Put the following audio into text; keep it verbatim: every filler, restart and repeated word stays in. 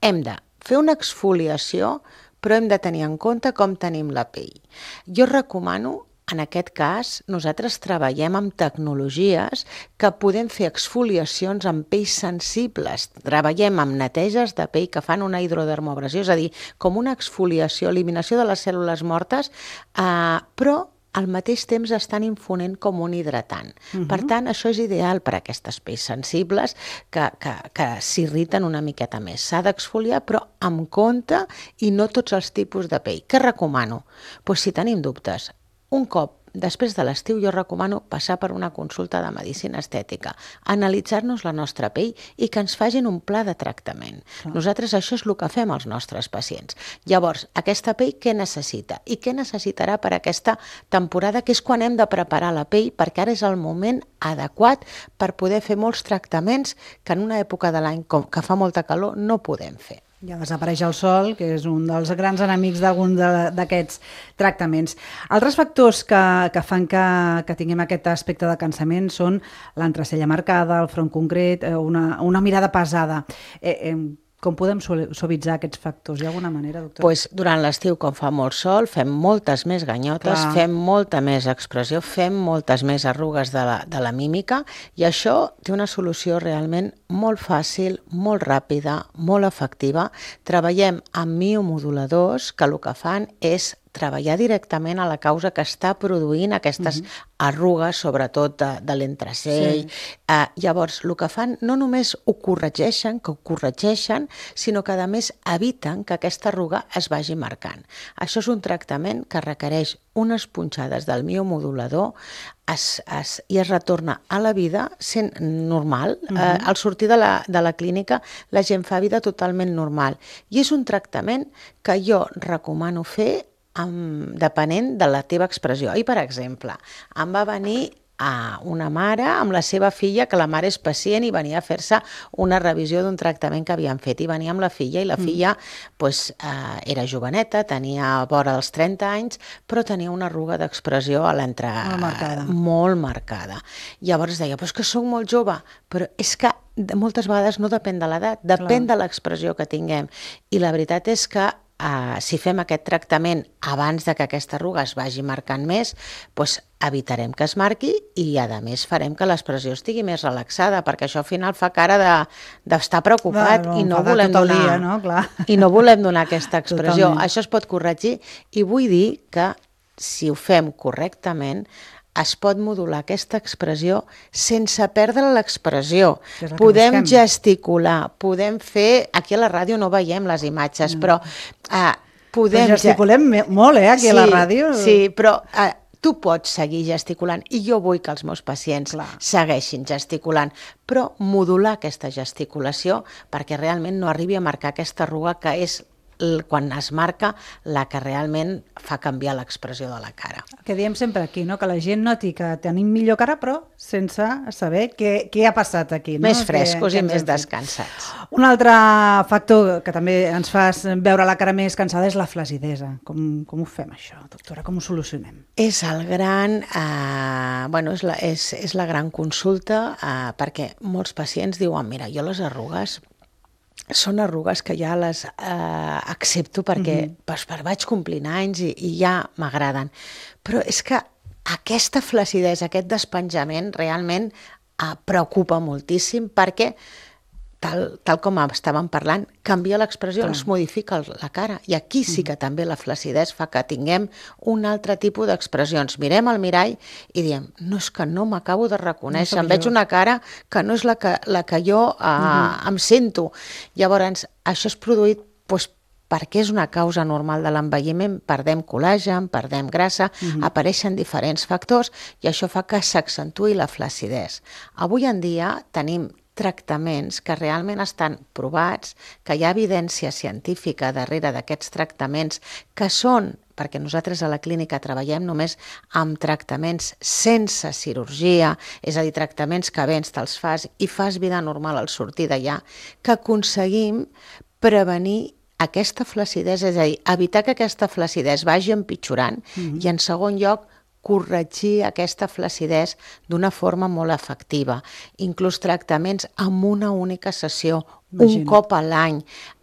hem de fer una exfoliació, però hem de tenir en compte com tenim la pell. Jo recomano, en aquest cas, nosaltres treballem amb tecnologies que podem fer exfoliacions amb pells sensibles. Treballem amb neteges de pell que fan una hidrodermoabrasió, és a dir, com una exfoliació, eliminació de les cèl·lules mortes, eh, però al mateix temps estan infonent com un hidratant. Uh-huh. Per tant, això és ideal per a aquestes pells sensibles que, que, que s'irriten una miqueta més. S'ha d'exfoliar, però amb compte i no tots els tipus de pell. Què recomano? Pues, si tenim dubtes, un cop després de l'estiu jo recomano passar per una consulta de medicina estètica, analitzar-nos la nostra pell i que ens facin un pla de tractament. Clar. Nosaltres això és el que fem als nostres pacients. Llavors, aquesta pell què necessita? I què necessitarà per aquesta temporada, que és quan hem de preparar la pell, perquè ara és el moment adequat per poder fer molts tractaments que en una època de l'any que fa molta calor no podem fer. Ja desapareix el sol, que és un dels grans enemics d'algun d'aquests tractaments. Altres factors que, que fan que, que tinguem aquest aspecte de cansament són l'entrecella marcada, el front concret, una, una mirada pesada. Eh, eh, Com podem suavitzar aquests factors? Hi ha alguna manera, doctora? Pues, durant l'estiu, quan fa molt sol, fem moltes més ganyotes, Clar. fem molta més expressió, fem moltes més arrugues de la, de la mímica, i això té una solució realment molt fàcil, molt ràpida, molt efectiva. Treballem amb miomoduladors que el que fan és treballar directament a la causa que està produint aquestes uh-huh. arrugues, sobretot de, de l'entrecell. Sí. Eh, llavors, el que fan no només ho corregeixen, que ho corregeixen, sinó que a més eviten que aquesta arruga es vagi marcant. Això és un tractament que requereix unes punxades del miomodulador es, es, i es retorna a la vida sent normal. Uh-huh. eh, al sortir de la, de la clínica la gent fa vida totalment normal. I és un tractament que jo recomano fer Amb, depenent de la teva expressió. I, per exemple, em va venir a una mare amb la seva filla, que la mare és pacient i venia a fer-se una revisió d'un tractament que havien fet, i venia amb la filla, i la filla mm. pues, eh, era joveneta, tenia vora dels trenta anys, però tenia una arruga d'expressió a l'entre... Molt marcada. Molt marcada. Llavors deia, però és que soc molt jove, però és que moltes vegades no depèn de l'edat, depèn Clar. de l'expressió que tinguem. I la veritat és que Uh, si fem aquest tractament abans de que aquesta arruga es vagi marcant més, doncs evitarem que es marqui i, a més, farem que l'expressió estigui més relaxada, perquè això al final fa cara de, d'estar preocupat no, i, no volem donar, dia, no? Clar. i no volem donar aquesta expressió. Totalment. Això es pot corregir i vull dir que si ho fem correctament es pot modular aquesta expressió sense perdre l'expressió. Podem gesticular, podem fer... Aquí a la ràdio no veiem les imatges, no. però uh, podem... Però gesticulem molt, eh, aquí sí, a la ràdio. Sí, però uh, tu pots seguir gesticulant, i jo vull que els meus pacients Clar. segueixin gesticulant, però modular aquesta gesticulació perquè realment no arribi a marcar aquesta arruga que és quan es marca la que realment fa canviar l'expressió de la cara. Que diem sempre aquí, no? Que la gent noti que tenim millor cara, però sense saber què, què ha passat aquí. No? Més frescos que, i més descansats. Un altre factor que també ens fa veure la cara més cansada és la flacidesa. Com, com ho fem, això, doctora? Com ho solucionem? És el gran... Eh, bueno, és la, és, és la gran consulta, eh, perquè molts pacients diuen, mira, jo les arrugues són arrugues que ja les eh, accepto perquè uh-huh. pues, per vaig complint anys i, i ja m'agraden. Però és que aquesta flacidesa, aquest despenjament realment eh, preocupa moltíssim perquè, tal, tal com estàvem parlant, canvia l'expressió, ens modifica la cara. I aquí sí que també la flacidesa fa que tinguem un altre tipus d'expressions. Mirem al mirall i diem, no, és que no m'acabo de reconèixer, no em veig una cara que no és la que, la que jo eh, uh-huh. em sento. Llavors, això és produït doncs, perquè és una causa normal de l'envelliment, perdem col·làgen, perdem grassa, uh-huh. apareixen diferents factors i això fa que s'accentui la flacidesa. Avui en dia tenim tractaments que realment estan provats, que hi ha evidència científica darrere d'aquests tractaments, que són, perquè nosaltres a la clínica treballem només amb tractaments sense cirurgia, és a dir, tractaments que vens, te'ls fas i fas vida normal al sortir d'allà, que aconseguim prevenir aquesta flacidesa, és a dir, evitar que aquesta flacidesa vagi empitjorant mm-hmm. i, en segon lloc, corregir aquesta flacidesa d'una forma molt efectiva. Inclús tractaments amb una única sessió, Imagina. un cop a l'any.